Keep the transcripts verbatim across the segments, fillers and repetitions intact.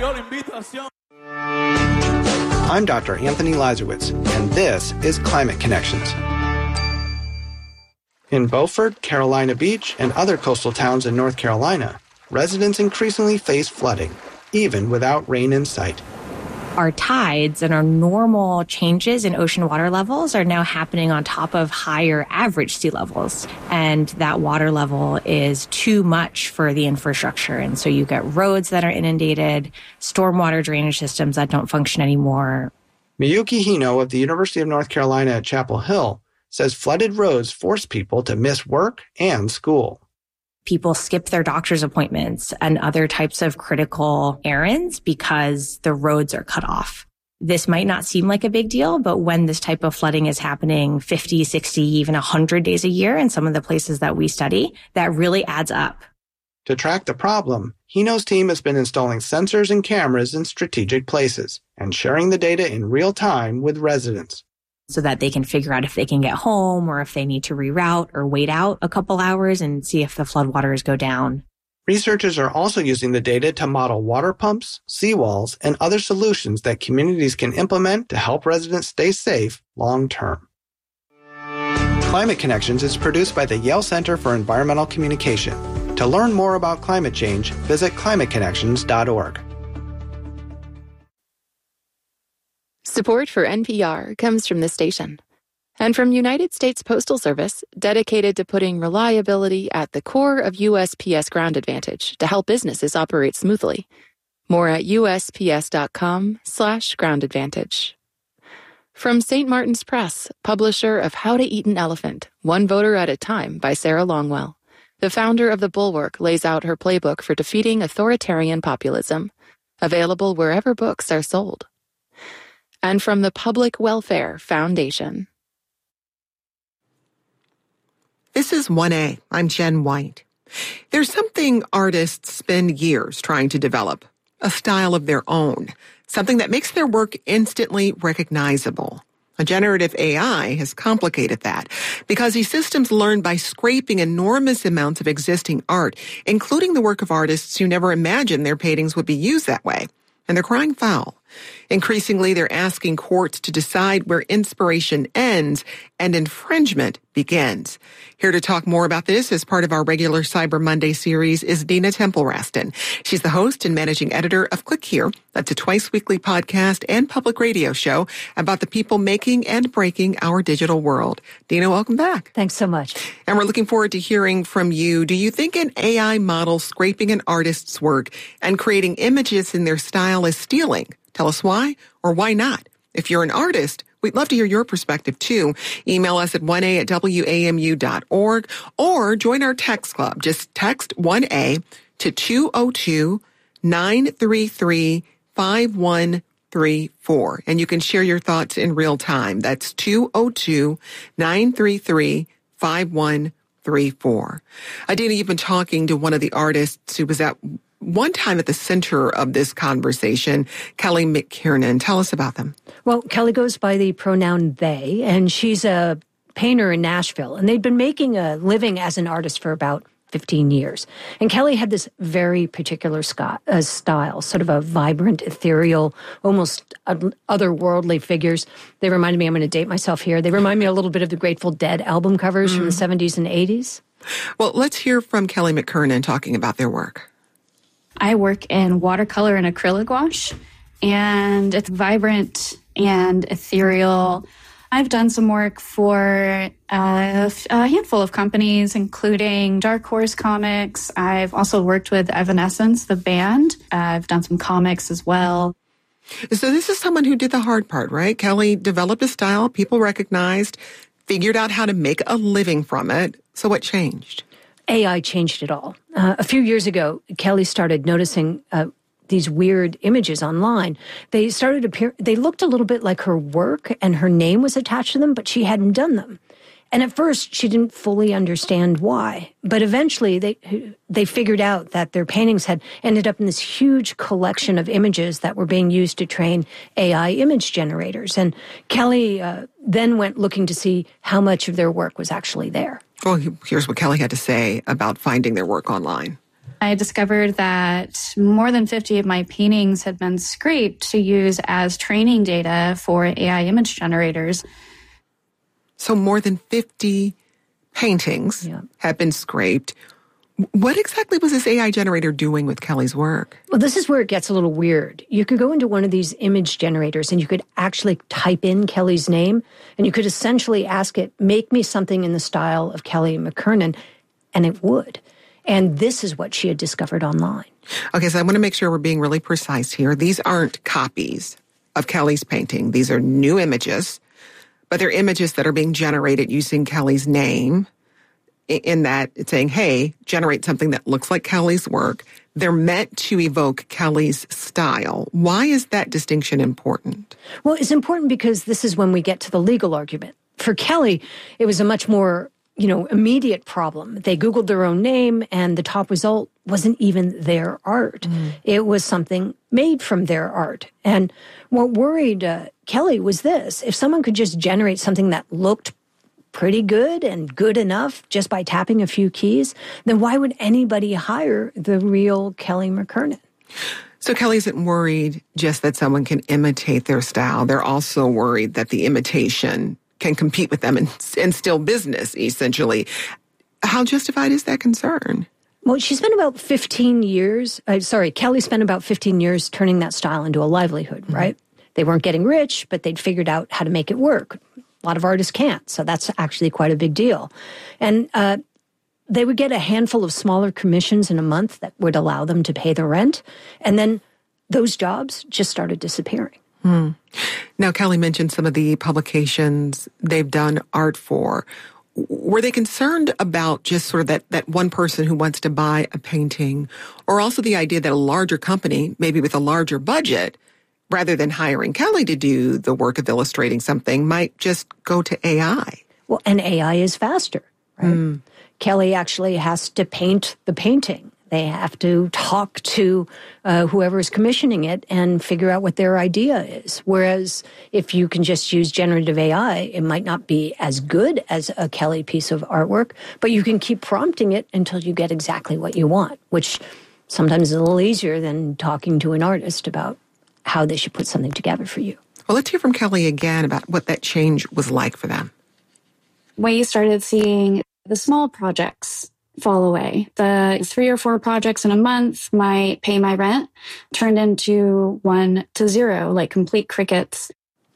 recibió la invitación. I'm Doctor Anthony Lazarowitz, and this is Climate Connections. In Beaufort, Carolina Beach, and other coastal towns in North Carolina, residents increasingly face flooding, even without rain in sight. Our tides and our normal changes in ocean water levels are now happening on top of higher average sea levels. And that water level is too much for the infrastructure. And so you get roads that are inundated, stormwater drainage systems that don't function anymore. Miyuki Hino of the University of North Carolina at Chapel Hill says flooded roads force people to miss work and school. People skip their doctor's appointments and other types of critical errands because the roads are cut off. This might not seem like a big deal, but when this type of flooding is happening fifty, sixty, even one hundred days a year in some of the places that we study, that really adds up. To track the problem, Hino's team has been installing sensors and cameras in strategic places and sharing the data in real time with residents, so that they can figure out if they can get home or if they need to reroute or wait out a couple hours and see if the floodwaters go down. Researchers are also using the data to model water pumps, seawalls, and other solutions that communities can implement to help residents stay safe long term. Climate Connections is produced by the Yale Center for Environmental Communication. To learn more about climate change, visit climate connections dot org. Support for N P R comes from this station and from United States Postal Service, dedicated to putting reliability at the core of U S P S Ground Advantage to help businesses operate smoothly. More at U S P S dot com slash ground advantage. From Saint Martin's Press, publisher of How to Eat an Elephant, One Voter at a Time by Sarah Longwell, the founder of The Bulwark lays out her playbook for defeating authoritarian populism, available wherever books are sold. And from the Public Welfare Foundation. This is one A. I'm Jen White. There's something artists spend years trying to develop, a style of their own, something that makes their work instantly recognizable. A generative A I has complicated that because these systems learn by scraping enormous amounts of existing art, including the work of artists who never imagined their paintings would be used that way. And they're crying foul. Increasingly, they're asking courts to decide where inspiration ends and infringement begins. Here to talk more about this as part of our regular Cyber Monday series is Dina Temple-Raston. She's the host and managing editor of Click Here. That's a twice-weekly podcast and public radio show about the people making and breaking our digital world. Dina, welcome back. Thanks so much. And we're looking forward to hearing from you. Do you think an A I model scraping an artist's work and creating images in their style is stealing? Tell us why or why not. If you're an artist, we'd love to hear your perspective, too. Email us at one A at W A M U dot org or join our text club. Just text one A to two oh two, nine three three, five one three four. And you can share your thoughts in real time. That's two oh two, nine three three, five one three four. Adina, you've been talking to one of the artists who was at one time at the center of this conversation, Kelly McKiernan. Tell us about them. Well, Kelly goes by the pronoun they, and she's a painter in Nashville. And they'd been making a living as an artist for about fifteen years. And Kelly had this very particular sc- uh, style, sort of a vibrant, ethereal, almost uh, otherworldly figures. They remind me, I'm going to date myself here, they remind me a little bit of the Grateful Dead album covers mm. from the seventies and eighties. Well, let's hear from Kelly McKiernan talking about their work. I work in watercolor and acrylic gouache, and it's vibrant and ethereal. I've done some work for a, a handful of companies, including Dark Horse Comics. I've also worked with Evanescence, the band. I've done some comics as well. So this is someone who did the hard part, right? Kelly developed a style people recognized, figured out how to make a living from it. So what changed? A I changed it all. Uh, a few years ago, Kelly started noticing uh, these weird images online. They started appear. They looked a little bit like her work, and her name was attached to them, but she hadn't done them. And at first, she didn't fully understand why. But eventually, they they figured out that their paintings had ended up in this huge collection of images that were being used to train A I image generators. And Kelly uh, then went looking to see how much of their work was actually there. Well, here's what Kelly had to say about finding their work online. I discovered that more than fifty of my paintings had been scraped to use as training data for A I image generators. So more than fifty paintings yeah. have been scraped. What exactly was this A I generator doing with Kelly's work? Well, this is where it gets a little weird. You could go into one of these image generators and you could actually type in Kelly's name, and you could essentially ask it, make me something in the style of Kelly McKernan, and it would. And this is what she had discovered online. Okay, so I want to make sure we're being really precise here. These aren't copies of Kelly's painting. These are new images, but they're images that are being generated using Kelly's name. In that it's saying, hey, generate something that looks like Kelly's work. They're meant to evoke Kelly's style. Why is that distinction important? Well, it's important because this is when we get to the legal argument. For Kelly, it was a much more, you know, immediate problem. They Googled their own name, and the top result wasn't even their art. Mm. It was something made from their art. And what worried uh, Kelly was this. If someone could just generate something that looked pretty good and good enough just by tapping a few keys, then why would anybody hire the real Kelly McKernan? So Kelly isn't worried just that someone can imitate their style. They're also worried that the imitation can compete with them and, and steal business, essentially. How justified is that concern? Well, she spent about fifteen years, uh, sorry, Kelly spent about fifteen years turning that style into a livelihood, mm-hmm. right? They weren't getting rich, but they'd figured out how to make it work. A lot of artists can't, so that's actually quite a big deal. And uh, they would get a handful of smaller commissions in a month that would allow them to pay the rent, and then those jobs just started disappearing. Hmm. Now, Kelly mentioned some of the publications they've done art for. Were they concerned about just sort of that, that one person who wants to buy a painting, or also the idea that a larger company, maybe with a larger budget, rather than hiring Kelly to do the work of illustrating something, might just go to A I? Well, and A I is faster, right? Mm. Kelly actually has to paint the painting. They have to talk to uh, whoever is commissioning it and figure out what their idea is. Whereas if you can just use generative A I, it might not be as good as a Kelly piece of artwork, but you can keep prompting it until you get exactly what you want, which sometimes is a little easier than talking to an artist about how they should put something together for you. Well, let's hear from Kelly again about what that change was like for them. We started seeing the small projects fall away. The three or four projects in a month might pay my rent turned into one to zero, like complete crickets.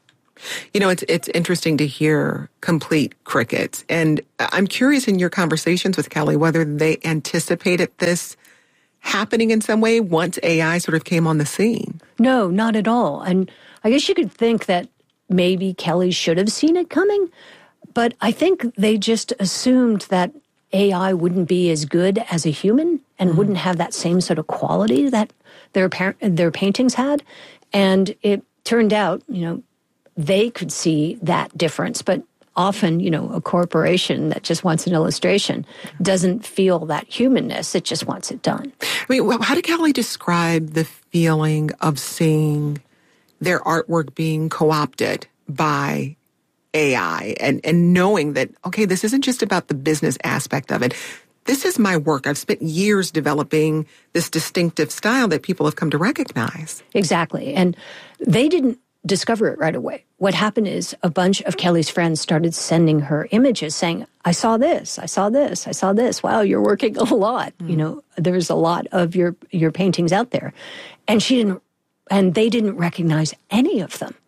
You know, it's it's interesting to hear complete crickets. And I'm curious in your conversations with Kelly whether they anticipated this happening in some way once A I sort of came on the scene. No, not at all. And I guess you could think that maybe Kelly should have seen it coming, but I think they just assumed that A I wouldn't be as good as a human and mm-hmm. wouldn't have that same sort of quality that their par- their paintings had. And it turned out, you know, they could see that difference, but often, you know, a corporation that just wants an illustration doesn't feel that humanness. It just wants it done. I mean, how did Kelly describe the feeling of seeing their artwork being co-opted by A I and, and knowing that, okay, this isn't just about the business aspect of it. This is my work. I've spent years developing this distinctive style that people have come to recognize. Exactly. And they didn't discover it right away. What happened is a bunch of Kelly's friends started sending her images saying, I saw this, I saw this, I saw this. Wow, you're working a lot. Mm. You know, there's a lot of your, your paintings out there. And she didn't, and they didn't recognize any of them.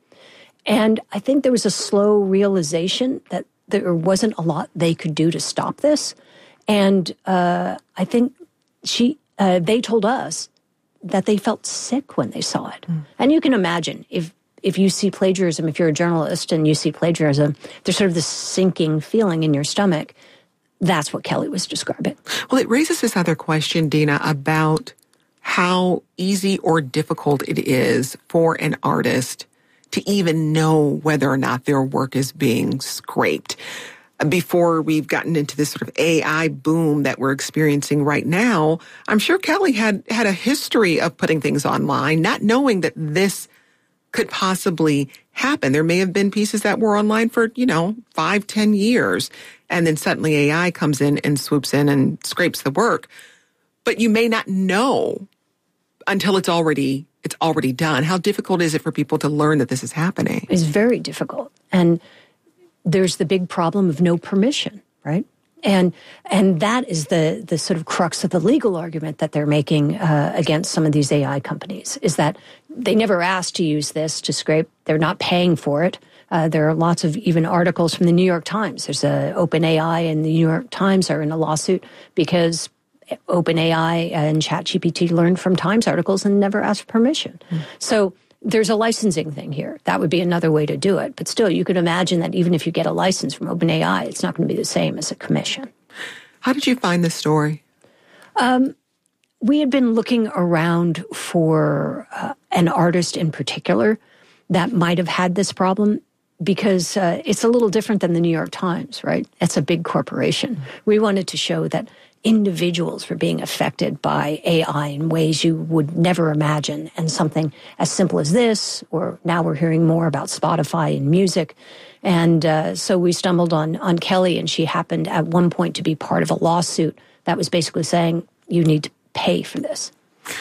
And I think there was a slow realization that there wasn't a lot they could do to stop this. And uh, I think she, uh, they told us that they felt sick when they saw it. Mm. And you can imagine if If you see plagiarism, if you're a journalist and you see plagiarism, there's sort of this sinking feeling in your stomach. That's what Kelly was describing. Well, it raises this other question, Dina, about how easy or difficult it is for an artist to even know whether or not their work is being scraped. Before we've gotten into this sort of A I boom that we're experiencing right now, I'm sure Kelly had, had a history of putting things online, not knowing that this could possibly happen. There may have been pieces that were online for, you know, five, ten years, and then suddenly A I comes in and swoops in and scrapes the work. but you may not know until it's already it's already done. How difficult is it for people to learn that this is happening? It's very difficult. And there's the big problem of no permission, right? And and that is the the sort of crux of the legal argument that they're making uh, against some of these A I companies, is that they never asked to use this to scrape. They're not paying for it. Uh, there are lots of even articles from the New York Times. There's a OpenAI and the New York Times are in a lawsuit because OpenAI and ChatGPT learned from Times articles and never asked permission. Mm. So there's a licensing thing here. That would be another way to do it. But still, you could imagine that even if you get a license from OpenAI, it's not going to be the same as a commission. How did you find this story? Um, we had been looking around for uh, an artist in particular that might have had this problem, because uh, it's a little different than the New York Times, right? It's a big corporation. Mm-hmm. We wanted to show that individuals were being affected by A I in ways you would never imagine. And something as simple as this, or now we're hearing more about Spotify and music. And uh, so we stumbled on, on Kelly, and she happened at one point to be part of a lawsuit that was basically saying, you need to pay for this.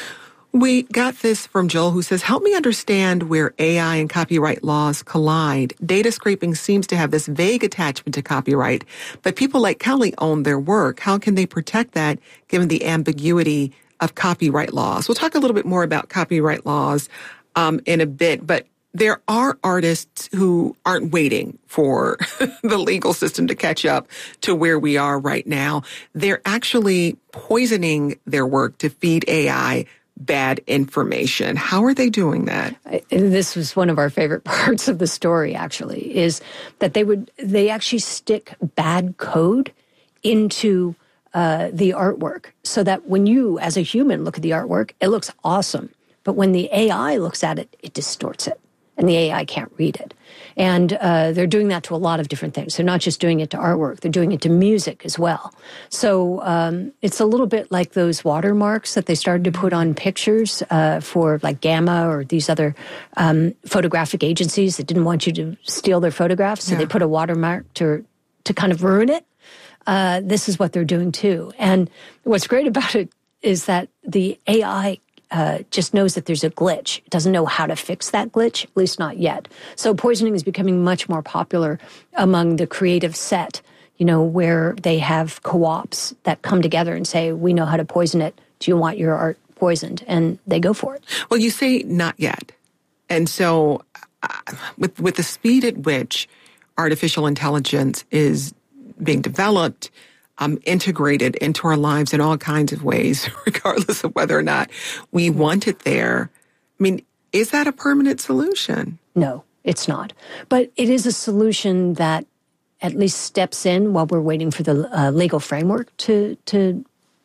We got this from Joel, who says, help me understand where A I and copyright laws collide. Data scraping seems to have this vague attachment to copyright, but people like Kelly own their work. How can they protect that given the ambiguity of copyright laws? We'll talk a little bit more about copyright laws um, in a bit, but there are artists who aren't waiting for the legal system to catch up to where we are right now. They're actually poisoning their work to feed A I bad information. How are they doing that? This was one of our favorite parts of the story, actually, is that they would, they actually stick bad code into uh, the artwork so that when you, as a human, look at the artwork, it looks awesome. But when the A I looks at it, it distorts it. And the A I can't read it. And uh, they're doing that to a lot of different things. They're not just doing it to artwork. They're doing it to music as well. So um, it's a little bit like those watermarks that they started to put on pictures uh, for like Gamma or these other um, photographic agencies that didn't want you to steal their photographs. So yeah. They put a watermark to, to kind of ruin it. Uh, this is what they're doing too. And what's great about it is that the A I Uh, just knows that there's a glitch. It doesn't know how to fix that glitch, at least not yet. So poisoning is becoming much more popular among the creative set, you know, where they have co-ops that come together and say, we know how to poison it. Do you want your art poisoned? And they go for it. Well, you say not yet. And so uh, with, with the speed at which artificial intelligence is being developed, Um, integrated into our lives in all kinds of ways, regardless of whether or not we want it there. I mean, is that a permanent solution? No, it's not. But it is a solution that at least steps in while we're waiting for the uh, legal framework to, to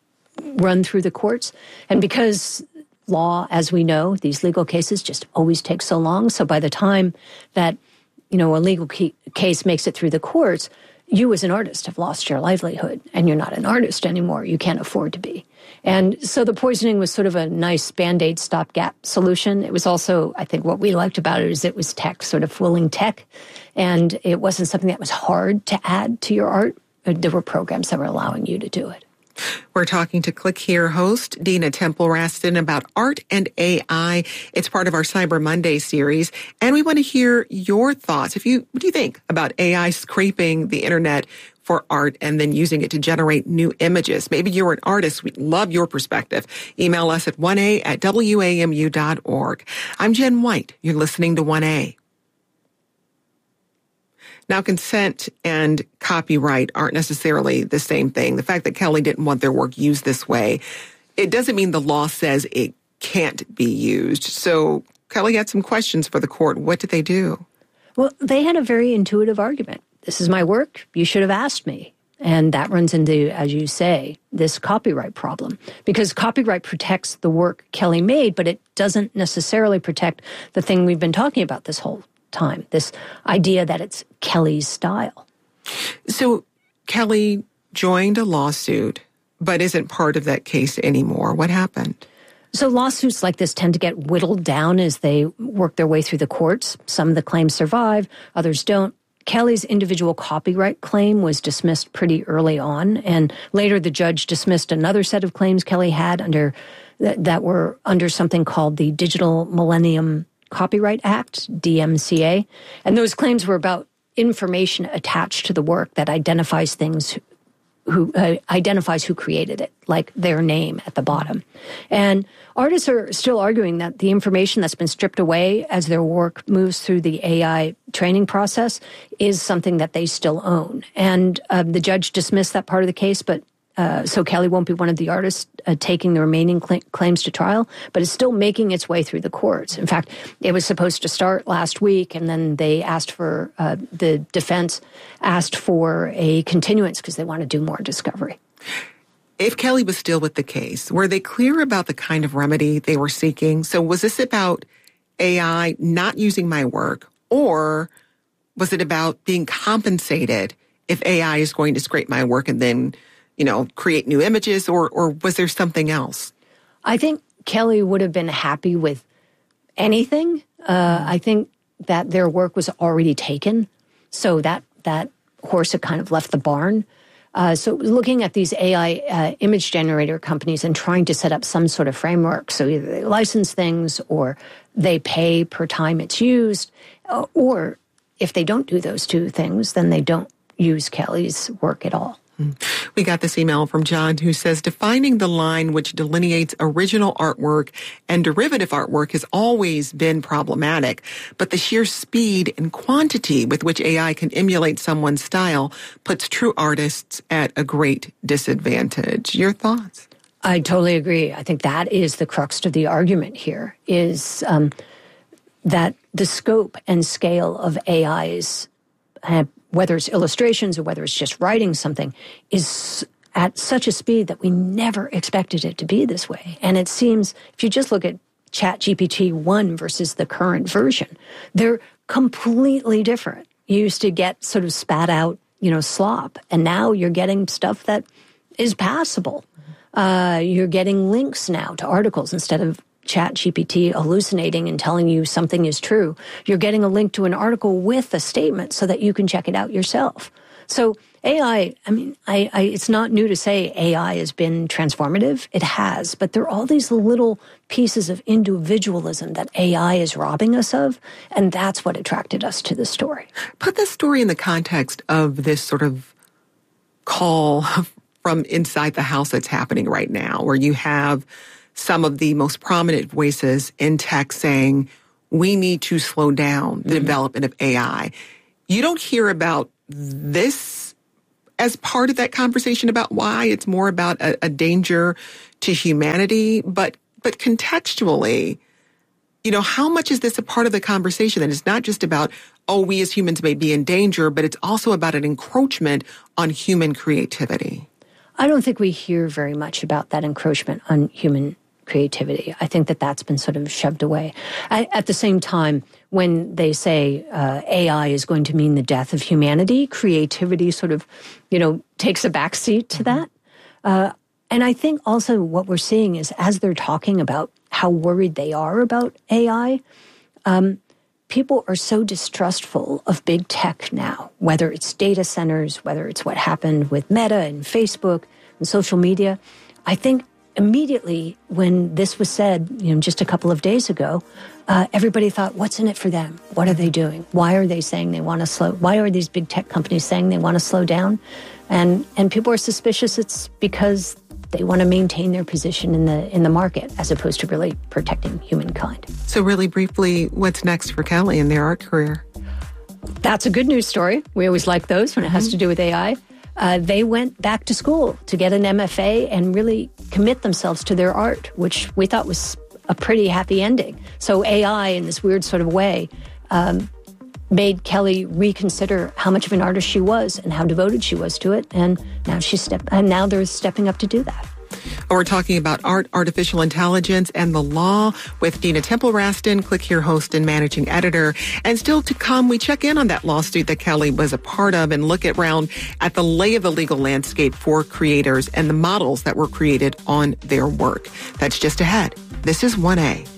run through the courts. And because law, as we know, these legal cases just always take so long. So by the time that, you know, a legal key, case makes it through the courts, you as an artist have lost your livelihood and you're not an artist anymore. You can't afford to be. And so the poisoning was sort of a nice Band-Aid stopgap solution. It was also, I think what we liked about it is it was tech, sort of fooling tech. And it wasn't something that was hard to add to your art. There were programs that were allowing you to do it. We're talking to Click Here host Dina Temple-Raston about art and A I. It's part of our Cyber Monday series, and we want to hear your thoughts. If you, what do you think about A I scraping the internet for art and then using it to generate new images? Maybe you're an artist. We'd love your perspective. Email us at one a at w a m u dot org. I'm Jen White. You're listening to one A. Now, consent and copyright aren't necessarily the same thing. The fact that Kelly didn't want their work used this way, it doesn't mean the law says it can't be used. So Kelly had some questions for the court. What did they do? Well, they had a very intuitive argument. This is my work. You should have asked me. And that runs into, as you say, this copyright problem. Because copyright protects the work Kelly made, but it doesn't necessarily protect the thing we've been talking about this whole time, this idea that it's Kelly's style. So Kelly joined a lawsuit, but isn't part of that case anymore. What happened? So lawsuits like this tend to get whittled down as they work their way through the courts. Some of the claims survive, others don't. Kelly's individual copyright claim was dismissed pretty early on, and later the judge dismissed another set of claims Kelly had under that, that were under something called the Digital Millennium Copyright Act, D M C A, and those claims were about information attached to the work that identifies things who uh, identifies who created it, like their name at the bottom. And artists are still arguing that the information that's been stripped away as their work moves through the A I training process is something that they still own. And uh, the judge dismissed that part of the case, but uh, so Kelly won't be one of the artists uh, taking the remaining cl- claims to trial, but it's still making its way through the courts. In fact, it was supposed to start last week, and then they asked for, uh, the defense asked for a continuance because they want to do more discovery. If Kelly was still with the case, were they clear about the kind of remedy they were seeking? So was this about A I not using my work, or was it about being compensated if A I is going to scrape my work and then, you know, create new images, or or was there something else? I think Kelly would have been happy with anything. Uh, I think that their work was already taken, so that that horse had kind of left the barn. Uh, so looking at these A I uh, image generator companies and trying to set up some sort of framework, so either they license things or they pay per time it's used, uh, or if they don't do those two things, then they don't use Kelly's work at all. We got this email from John who says, defining the line which delineates original artwork and derivative artwork has always been problematic, but the sheer speed and quantity with which A I can emulate someone's style puts true artists at a great disadvantage. Your thoughts? I totally agree. I think that is the crux of the argument here, is um, that the scope and scale of A I's uh, whether it's illustrations or whether it's just writing something, is at such a speed that we never expected it to be this way. And it seems, if you just look at ChatGPT one versus the current version, they're completely different. You used to get sort of spat out, you know, slop, and now you're getting stuff that is passable. Uh, you're getting links now to articles instead of ChatGPT hallucinating and telling you something is true. You're getting a link to an article with a statement so that you can check it out yourself. So A I, I mean, I, I, it's not new to say A I has been transformative. It has, but there are all these little pieces of individualism that A I is robbing us of, and that's what attracted us to the story. Put this story in the context of this sort of call from inside the House that's happening right now, where you have some of the most prominent voices in tech saying, we need to slow down the mm-hmm. development of A I. You don't hear about this as part of that conversation about why it's more about a, a danger to humanity, but but contextually, you know, how much is this a part of the conversation that it's not just about, oh, we as humans may be in danger, but it's also about an encroachment on human creativity? I don't think we hear very much about that encroachment on human creativity. I think that that's been sort of shoved away. I, at the same time, when they say uh, A I is going to mean the death of humanity, creativity sort of, you know, takes a backseat to that. Uh, and I think also what we're seeing is, as they're talking about how worried they are about A I, um, people are so distrustful of big tech now, whether it's data centers, whether it's what happened with Meta and Facebook and social media. I think immediately when this was said, you know, just a couple of days ago, uh, everybody thought, what's in it for them? What are they doing? Why are they saying they want to slow? Why are these big tech companies saying they want to slow down? And and people are suspicious it's because they want to maintain their position in the in the market as opposed to really protecting humankind. So really briefly, what's next for Kelly in their art career? That's a good news story. We always like those when it has to do with A I. Uh, they went back to school to get an M F A and really commit themselves to their art, which we thought was a pretty happy ending. So A I, in this weird sort of way, um, made Kelly reconsider how much of an artist she was and how devoted she was to it. And now she's step, and now they're stepping up to do that. We're talking about art, artificial intelligence, and the law with Dina Temple-Raston, Click Here host and managing editor. And still to come, we check in on that lawsuit that Kelly was a part of and look around at the lay of the legal landscape for creators and the models that were created on their work. That's just ahead. This is one A.